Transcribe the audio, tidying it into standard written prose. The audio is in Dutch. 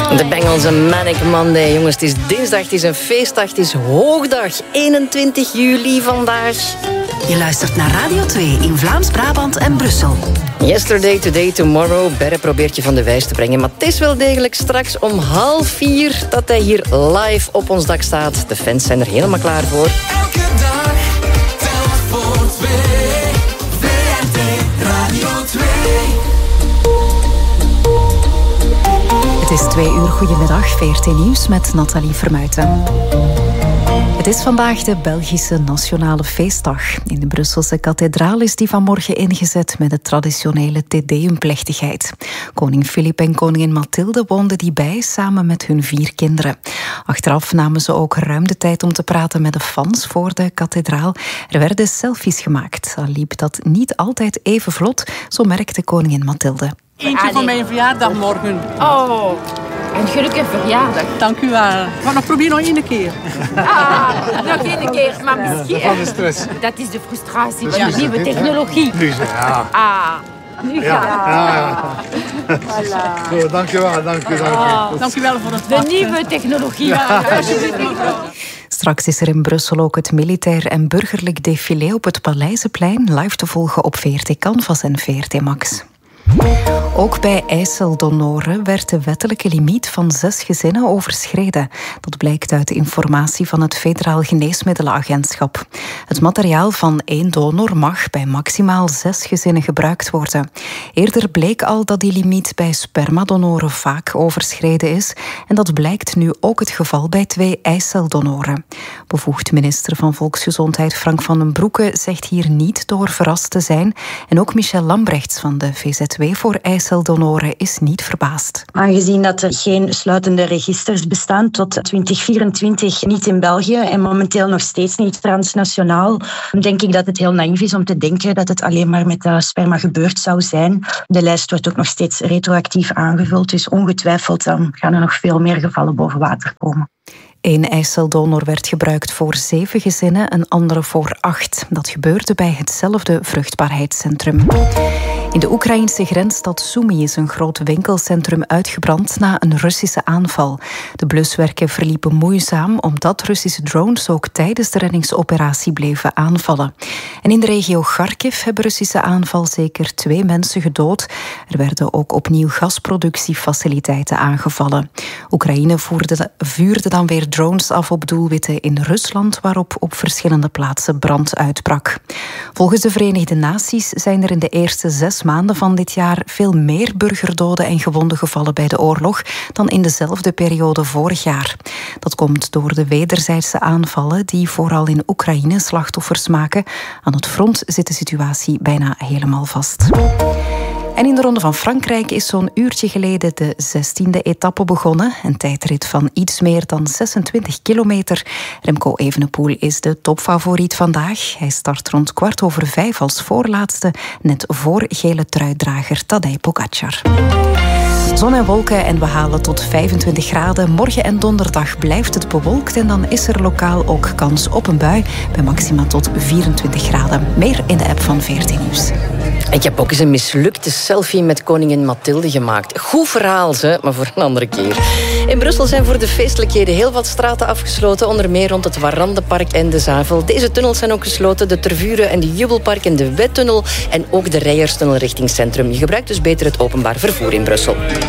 De Bengals en Manic Monday. Jongens, het is dinsdag, het is een feestdag, het is hoogdag. 21 juli vandaag. Je luistert naar Radio 2 in Vlaams-Brabant en Brussel. Yesterday, today, tomorrow. Berre probeert je van de wijs te brengen. Maar het is wel degelijk straks om 3:30 dat hij hier live op ons dak staat. De fans zijn er helemaal klaar voor. Elke dag telt voor twee. VRT Radio 2. Het is 2 uur. Goedemiddag, VRT Nieuws met Nathalie Vermuijten. Het is vandaag de Belgische Nationale Feestdag. In de Brusselse kathedraal is die vanmorgen ingezet met de traditionele Te Deum-plechtigheid. Koning Filip en koningin Mathilde woonden die bij samen met hun 4 kinderen. Achteraf namen ze ook ruim de tijd om te praten met de fans voor de kathedraal. Er werden selfies gemaakt. Al liep dat niet altijd even vlot, zo merkte koningin Mathilde. Eentje voor mijn verjaardag morgen. Oh, een gelukkige verjaardag. Dank u wel. Maar nog probeer nog 1 keer. Nog 1 keer, maar misschien... Van de stress. Dat is de frustratie van de nieuwe technologie. Nu ja. Nu gaat het. Voilà. Zo, dank u wel, dank u. Dank u wel voor het De nieuwe technologie. Straks is er in Brussel ook het militair en burgerlijk défilé op het Paleizenplein, live te volgen op VRT Canvas en VRT Max. Ook bij IJsseldonoren werd de wettelijke limiet van 6 gezinnen overschreden. Dat blijkt uit de informatie van het Federaal Geneesmiddelenagentschap. Het materiaal van 1 donor mag bij maximaal 6 gezinnen gebruikt worden. Eerder bleek al dat die limiet bij spermadonoren vaak overschreden is. En dat blijkt nu ook het geval bij 2 IJsseldonoren. Bevoegd minister van Volksgezondheid Frank van den Broeke zegt hier niet door verrast te zijn. En ook Michel Lambrechts van de VZW voor IJsseldonoren is niet verbaasd. Aangezien dat er geen sluitende registers bestaan tot 2024, niet in België en momenteel nog steeds niet transnationaal, denk ik dat het heel naïef is om te denken dat het alleen maar met sperma gebeurd zou zijn. De lijst wordt ook nog steeds retroactief aangevuld, dus ongetwijfeld gaan er nog veel meer gevallen boven water komen. 1 IJsseldonor werd gebruikt voor 7 gezinnen, een andere voor 8. Dat gebeurde bij hetzelfde vruchtbaarheidscentrum. In de Oekraïnse grensstad Sumy is een groot winkelcentrum uitgebrand na een Russische aanval. De bluswerken verliepen moeizaam omdat Russische drones ook tijdens de reddingsoperatie bleven aanvallen. En in de regio Kharkiv hebben Russische aanval zeker 2 mensen gedood. Er werden ook opnieuw gasproductiefaciliteiten aangevallen. Oekraïne vuurde dan weer drones af op doelwitten in Rusland, waarop op verschillende plaatsen brand uitbrak. Volgens de Verenigde Naties zijn er in de eerste 6 maanden van dit jaar veel meer burgerdoden en gewonden gevallen bij de oorlog dan in dezelfde periode vorig jaar. Dat komt door de wederzijdse aanvallen die vooral in Oekraïne slachtoffers maken. Aan het front zit de situatie bijna helemaal vast. En in de Ronde van Frankrijk is zo'n uurtje geleden de 16e etappe begonnen. Een tijdrit van iets meer dan 26 kilometer. Remco Evenepoel is de topfavoriet vandaag. Hij start rond 4:15 als voorlaatste, net voor gele truidrager Tadej Pogačar. Zon en wolken en we halen tot 25 graden. Morgen en donderdag blijft het bewolkt en dan is er lokaal ook kans op een bui bij maxima tot 24 graden. Meer in de app van VRT Nieuws. Ik heb ook eens een mislukte selfie met koningin Mathilde gemaakt. Goed verhaal, ze, maar voor een andere keer. In Brussel zijn voor de feestelijkheden heel wat straten afgesloten, onder meer rond het Warandenpark en de Zavel. Deze tunnels zijn ook gesloten, de Tervuren en de Jubelpark en de Wettunnel en ook de Rijerstunnel richting Centrum. Je gebruikt dus beter het openbaar vervoer in Brussel.